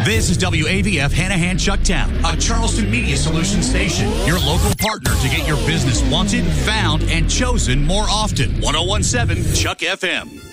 This is WAVF Hanahan Chucktown, a Charleston Media Solutions station. Your local partner to get your business wanted, found, and chosen more often. 1017 Chuck FM.